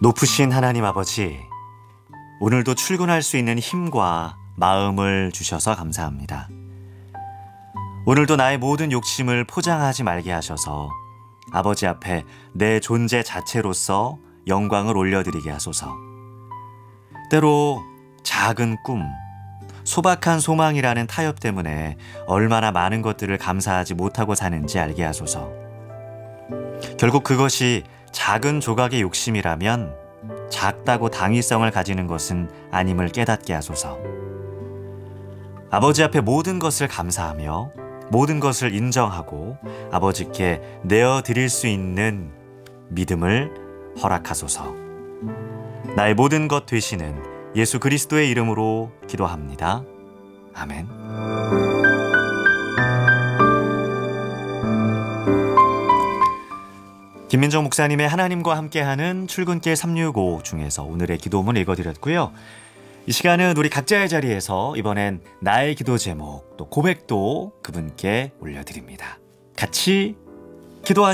높으신 하나님 아버지, 오늘도 출근할 수 있는 힘과 마음을 주셔서 감사합니다. 오늘도 나의 모든 욕심을 포장하지 말게 하셔서 아버지 앞에 내 존재 자체로서 영광을 올려드리게 하소서. 때로 작은 꿈, 소박한 소망이라는 타협 때문에 얼마나 많은 것들을 감사하지 못하고 사는지 알게 하소서. 결국 그것이 작은 조각의 욕심이라면 작다고 당위성을 가지는 것은 아님을 깨닫게 하소서. 아버지 앞에 모든 것을 감사하며 모든 것을 인정하고 아버지께 내어드릴 수 있는 믿음을 허락하소서. 나의 모든 것 되시는 예수 그리스도의 이름으로 기도합니다. 아멘. 김민정 목사님의 하나님과 함께하는 출근길 365 중에서 오늘의 기도문 읽어드렸고요. 이 시간은 우리 각자의 자리에서 이번엔 나의 기도 제목 또 고백도 그분께 올려드립니다. 같이 기도하시죠.